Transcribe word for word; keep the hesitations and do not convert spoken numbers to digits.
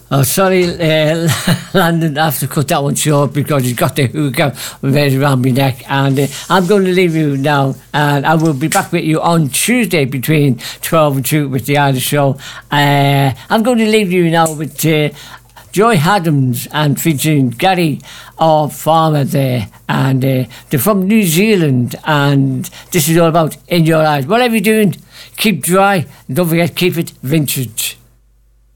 Oh, sorry, uh, Landon, I have to cut that one short because he's got the hookah right around my neck. And uh, I'm going to leave you now, and I will be back with you on Tuesday between twelve and two with the Irish Show. Uh, I'm going to leave you now with uh, Joy Adams and featuring Gary, our farmer there. And uh, they're from New Zealand, and this is all about In Your Eyes. Whatever you're doing, keep dry. And don't forget, keep it vintage.